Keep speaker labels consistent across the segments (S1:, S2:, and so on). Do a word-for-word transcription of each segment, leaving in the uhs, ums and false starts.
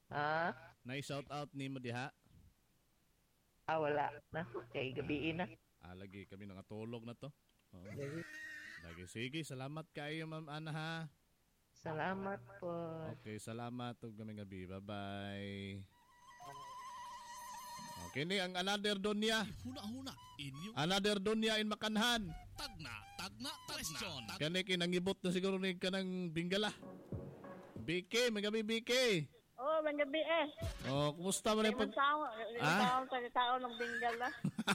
S1: Ah,
S2: Na-shout out ni mo diha.
S1: ah, wala na. Kay gabiin na.
S2: Ah, lagi kami nakatulog na to. Oo. Lagi. Sige, salamat kayo, Ma'am Ana, ha.
S1: Salamat po.
S2: Okay, salamat. Tug kami gabi. Bye-bye. Okay, ni ang another Donya.
S3: Huna-huna inyo
S2: Another Donya in Makanhan.
S3: tagna tagna question.
S2: Kani kinangibot na siguro ni kanang Bingala. B K, may gabi B K.
S4: Oh, mga gabi eh.
S2: Oh, kumusta mo na
S4: Di
S2: yung
S4: man
S2: pag...
S4: tao, di man
S2: Ah?
S4: tao sa tao ng binggal na.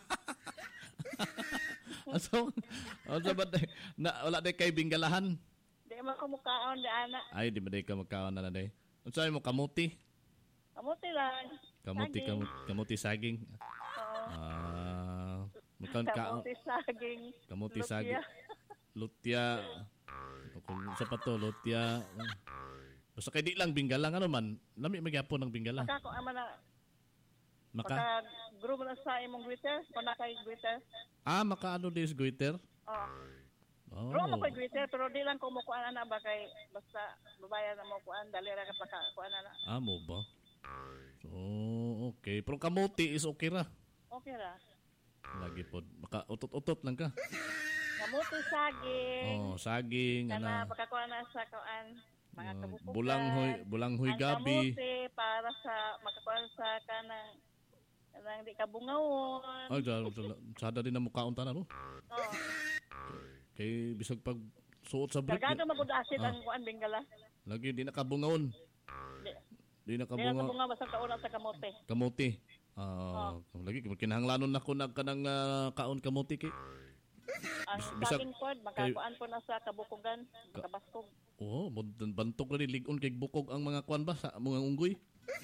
S2: So, oh, so ba't na, wala day kay Bingalahan?
S4: Di man kumukhaon di ana.
S2: Ay, di ba day ka magkaon na na day? Ang sabi mo, kamuti?
S4: Kamuti lang.
S2: Kamuti,
S4: Saging.
S2: kamuti, kamuti saging.
S4: Oo.
S2: Ah, mukan kaon.
S4: Kamuti saging.
S2: Kamuti
S4: Lutya.
S2: saging. Lutya. O kung sa pa to, lutya. Basta kay di lang Bingala, ano man, lami magyapon ng Bingala.
S4: Maka ko ama na
S2: Maka,
S4: maka grupo na sa imong Twitter, pana kay Twitter.
S2: ah, maka ano dis Twitter?
S4: Oh.
S2: Oh.
S4: Bro mo kay Twitter pero di lang ko mo kuan ana ba kay basta babayan na mo kuan dali ra ka pa ka kuan ana.
S2: Ah, mo ba? So, okay. Pero kamuti is okay ra.
S4: Okay ra.
S2: Lagi po. Maka utot-utot lang ka.
S4: Kamuti saging.
S2: Oh, saging,
S4: Kana
S2: ana.
S4: pagkakuan na sa kuan mga
S2: Uh,
S4: kabukugan.
S2: bulanghoy, bulanghoy
S4: Ang
S2: gabi.
S4: kamuti para sa makakuan sa kanang kanang di kabungawon.
S2: Ay, dahil sada din ang mukhaon tanan, no?
S4: Oh.
S2: Kay bisag pag suot sa brick.
S4: Kargado magud asid
S2: Ah.
S4: ang kuan bingala.
S2: Lagi di nakabungaon.
S4: Di,
S2: Di
S4: di na
S2: nakabungaw.
S4: kabungaw basta kauna sa kamote.
S2: Kamuti. Ah, lagi kinahanglanon nako nag kanang ah, kaon kamuti kay.
S4: Ang
S2: bisag-
S4: saging pod makakuan po na sa kabukugan, kabaskog.
S2: Oh, mod- bantok na ni ligon kay bukog ang mga kwan ba sa mga unggoy.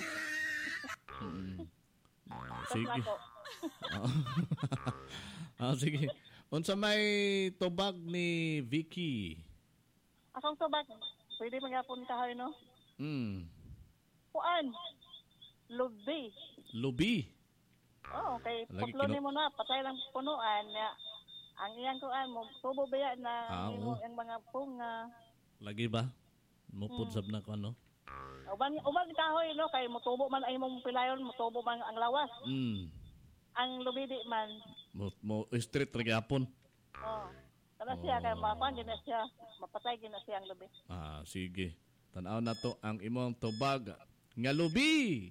S2: Mm. Ah,
S4: Sige.
S2: sige. Ah, sige. Unsa may tubag ni Vicky?
S4: Asong tubag, pwede magyapon kahoy no?
S2: Hmm.
S4: Kuan. Lubi.
S2: Lubi.
S4: Oh, kay
S2: Lagi
S4: putlo
S2: kinu-
S4: mo na patay lang punuan ya. Ang iyang kuan mo tubo baya na
S2: Ah,
S4: ang,
S2: oo.
S4: ang mga punga.
S2: Lagi ba? Mupod sab na ko ano?
S4: Uban uban kahoy no kay motubo man ay mong pilayon, motubo man ang lawas.
S2: Hmm.
S4: Ang lubi di man.
S2: Mo, mo street ra gyapon.
S4: Oh. Kana siya kay mapan din na siya, mapatay din na siya ang lubi.
S2: Ah, sige. Tanaw na to ang imong tubag. Nga lubi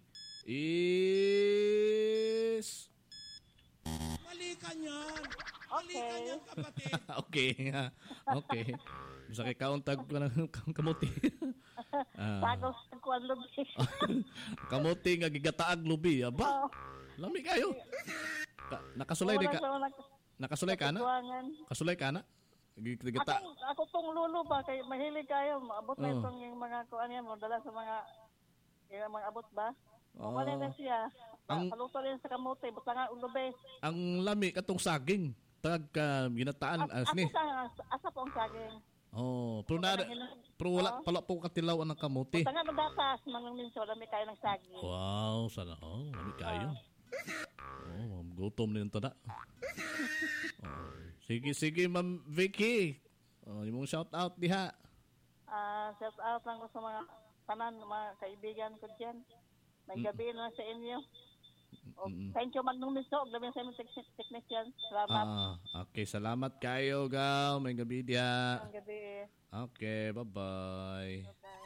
S2: is
S3: Mali ka niyan. Mali ka
S4: Okay.
S3: niyan, kapatid.
S2: okay. Okay. Bisa kay kauntag ko ng kamuti. Ah.
S4: Bago sa kuan lubi.
S2: Kamuti nga gigataag lubi. Aba.
S4: Oh.
S2: Lami kayo. Ka, nakasulay di ka. Nakasulay ka na?
S4: Tuwangan.
S2: Kasulay ka na? Gigata.
S4: Ako, ako pong lulo ba, kay mahilig kayo, maabot na
S2: Oh.
S4: itong yung mga kuan yan, mo dala sa mga, yung mga abot ba?
S2: Oh.
S4: Oh. na siya,
S2: Ang-
S4: ang, paluto rin sa kamote, buta nga ulubi.
S2: Ang lami katong saging. Tag ka ginataan
S4: As,
S2: as
S4: asa
S2: ni.
S4: sa, asa po ang saging.
S2: Oh, pero na pero wala
S4: Oh.
S2: pala po katilaw ang kamuti.
S4: Buta nga madatas, manong minso, dami kayo ng saging.
S2: Wow, sana. Oh, lami kayo. Oh, gutom din tada. Oh, sige, sige, Ma'am Vicky. Oh, imong shout out diha.
S4: Ah, shout out lang ko sa mga tanan, mga kaibigan ko dyan. May gabi na sa inyo. Oh, thank you, Magnum Minso. Gabi sa inyo, techni- technician. Salamat.
S2: Ah, okay, salamat kayo, gal. May gabi diha.
S4: Ang gabi.
S2: Okay, bye-bye.
S4: Okay.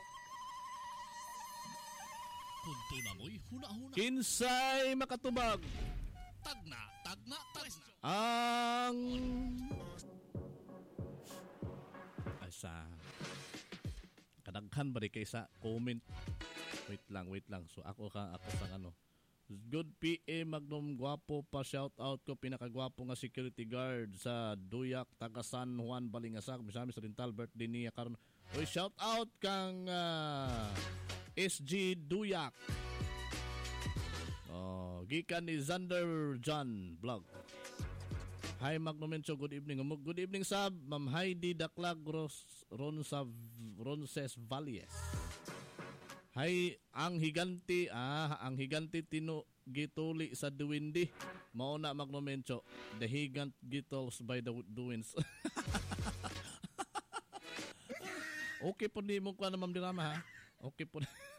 S3: Kunto na mo'y huna-huna.
S2: Kinsay makatubag
S3: Tagna tagna tagna.
S2: ang asa kadaghan ba di kay sa comment. Wait lang, wait lang. So ako ka ako sa ano. Good P A Magnum Guapo pa shout out ko pinakagwapo nga security guard sa Duyak taga San Juan Balingasak misami sa dental birthday niya karon. Oy shout out kang ah, S G Duyak. Oh, gikan ni Zander John Vlog. Hi Magnomencho, good evening. Um, Good evening sab Ma'am Heidi Daklag Ros Ronsa Ronces Valles. Hi, ang higanti, ah, ang higanti tino gituli sa duwindi. Mao na Magnomencho, the higant gitals by the duwins. Okay po ni mo ko na Ma'am Dirama ha. Okay po.